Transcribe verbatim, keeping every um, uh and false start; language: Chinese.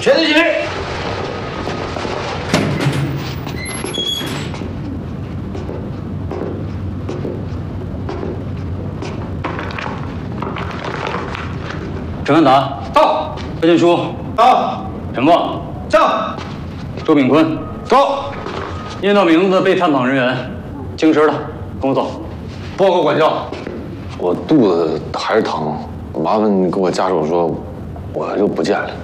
全队起立。 陈文达到，何建书到， 陈旺到， 周炳坤到。 念到名字的被探访人员，经时了，跟我走。 报告管教。 我肚子还是疼，麻烦你跟我家属说，我就不见了。